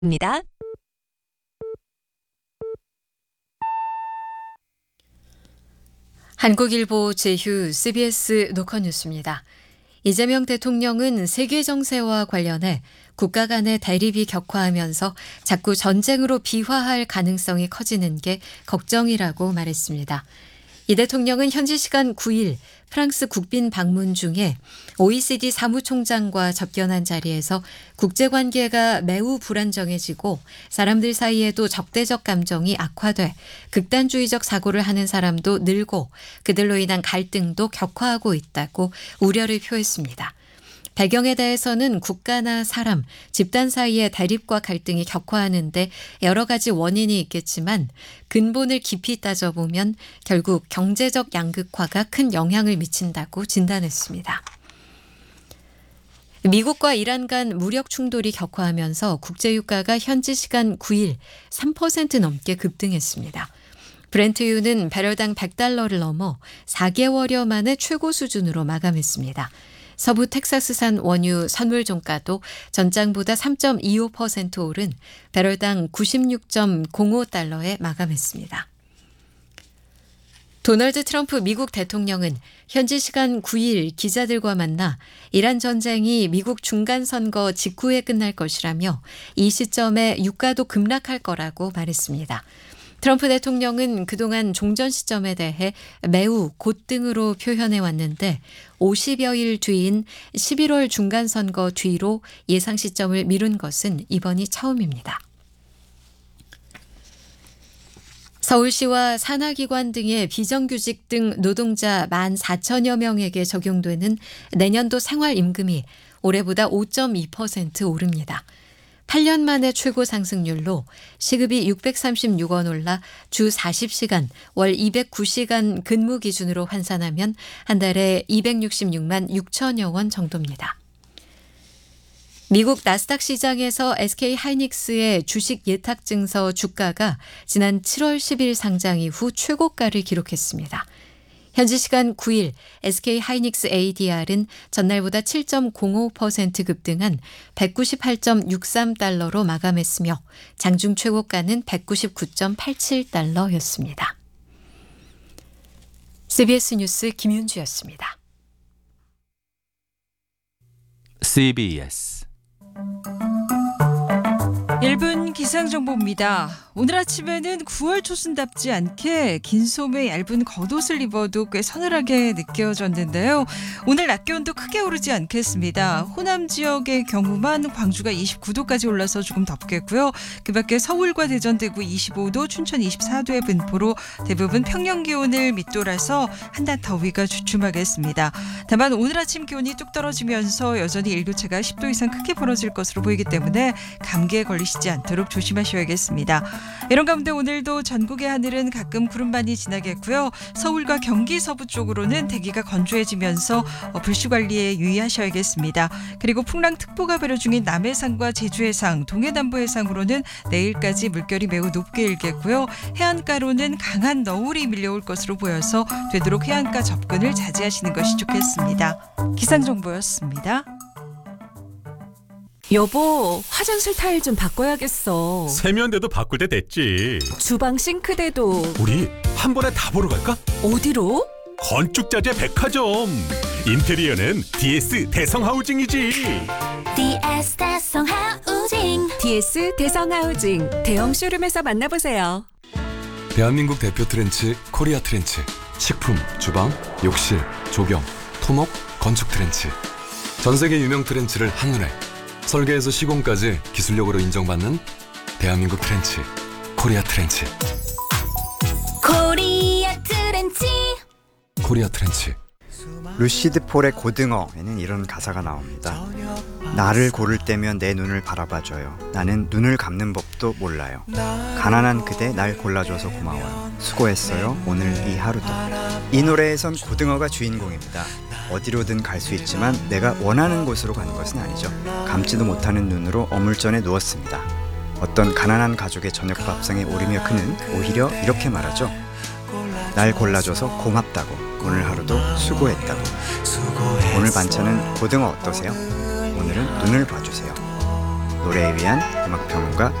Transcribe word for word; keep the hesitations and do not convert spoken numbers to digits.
입니다. 한국일보 제휴 씨비에스 노컷뉴스입니다. 이재명 대통령은 세계 정세와 관련해 국가 간의 대립이 격화하면서 자꾸 전쟁으로 비화할 가능성이 커지는 게 걱정이라고 말했습니다. 이 대통령은 현지 시간 구 일 프랑스 국빈 방문 중에 오이시디 사무총장과 접견한 자리에서 국제관계가 매우 불안정해지고 사람들 사이에도 적대적 감정이 악화돼 극단주의적 사고를 하는 사람도 늘고 그들로 인한 갈등도 격화하고 있다고 우려를 표했습니다. 배경에 대해서는 국가나 사람, 집단 사이의 대립과 갈등이 격화하는데 여러 가지 원인이 있겠지만 근본을 깊이 따져보면 결국 경제적 양극화가 큰 영향을 미친다고 진단했습니다. 미국과 이란 간 무력 충돌이 격화하면서 국제유가가 현지 시간 구 일 삼 퍼센트 넘게 급등했습니다. 브렌트유는 배럴당 백 달러를 넘어 사 개월여 만에 최고 수준으로 마감했습니다. 서부 텍사스산 원유 선물종가도 전장보다 삼 점 이오 퍼센트 오른 배럴당 구십육 점 공오 달러에 마감했습니다. 도널드 트럼프 미국 대통령은 현지 시간 구 일 기자들과 만나 이란 전쟁이 미국 중간선거 직후에 끝날 것이라며 이 시점에 유가도 급락할 거라고 말했습니다. 트럼프 대통령은 그동안 종전 시점에 대해 매우 곧등으로 표현해 왔는데 오십여 일 뒤인 십일월 중간선거 뒤로 예상 시점을 미룬 것은 이번이 처음입니다. 서울시와 산하기관 등의 비정규직 등 노동자 만 사천여 명에게 적용되는 내년도 생활임금이 올해보다 오 점 이 퍼센트 오릅니다. 팔 년 만에 최고 상승률로 시급이 육백삼십육 원 올라 주 사십 시간, 월 이백구 시간 근무 기준으로 환산하면 한 달에 이백육십육만 육천여 원 정도입니다. 미국 나스닥 시장에서 에스케이 하이닉스의 주식 예탁 증서 주가가 지난 칠월 십일 상장 이후 최고가를 기록했습니다. 현지 시간 구 일 에스케이 하이닉스 에이디알은 전날보다 칠 점 공오 퍼센트 급등한 백구십팔 점 육삼 달러로 마감했으며 장중 최고가는 백구십구 점 팔칠 달러였습니다. 씨비에스 뉴스 김윤주였습니다. 씨비에스 일 분 기상정보입니다. 오늘 아침에는 구월 초순답지 않게 긴 소매 얇은 겉옷을 입어도 꽤 서늘하게 느껴졌는데요. 오늘 낮 기온도 크게 오르지 않겠습니다. 호남 지역의 경우만 광주가 이십구 도까지 올라서 조금 덥겠고요. 그 밖에 서울과 대전, 대구 이십오 도, 춘천 이십사 도의 분포로 대부분 평년 기온을 밑돌아서 한낮 더위가 주춤하겠습니다. 다만 오늘 아침 기온이 뚝 떨어지면서 여전히 일교차가 십 도 이상 크게 벌어질 것으로 보이기 때문에 감기에 걸리시지 않도록 조심하셔야겠습니다. 이런 가운데 오늘도 전국의 하늘은 가끔 구름만이 지나겠고요. 서울과 경기 서부 쪽으로는 대기가 건조해지면서 불씨 관리에 유의하셔야겠습니다. 그리고 풍랑특보가 발효 중인 남해상과 제주해상, 동해남부해상으로는 내일까지 물결이 매우 높게 일겠고요. 해안가로는 강한 너울이 밀려올 것으로 보여서 되도록 해안가 접근을 자제하시는 것이 좋겠습니다. 기상정보였습니다. 여보, 화장실 타일 좀 바꿔야겠어. 세면대도 바꿀 때 됐지. 주방 싱크대도. 우리 한 번에 다 보러 갈까? 어디로? 건축자재 백화점. 인테리어는 디에스 대성하우징이지. 디에스 대성하우징. 디에스 대성하우징 대형 쇼룸에서 만나보세요. 대한민국 대표 트렌치 코리아 트렌치. 식품, 주방, 욕실, 조경, 토목, 건축 트렌치. 전 세계 유명 트렌치를 한눈에 설계에서 시공까지 기술력으로 인정받는 대한민국 트렌치 코리아 트렌치. 코리아 트렌치. 코리아 트렌치. 루시드 폴의 고등어에는 이런 가사가 나옵니다. 나를 고를 때면 내 눈을 바라봐줘요. 나는 눈을 감는 법도 몰라요. 가난한 그대 날 골라줘서 고마워요. 수고했어요. 오늘 이 하루도. 이 노래에선 고등어가 주인공입니다. 어디로든 갈 수 있지만 내가 원하는 곳으로 가는 것은 아니죠. 감지도 못하는 눈으로 어물전에 누웠습니다. 어떤 가난한 가족의 저녁 밥상에 오르며 그는 오히려 이렇게 말하죠. 날 골라줘서 고맙다고, 오늘 하루도 수고했다고. 오늘 반찬은 고등어 어떠세요? 오늘은 눈을 봐주세요. 노래에 위한 음악평론가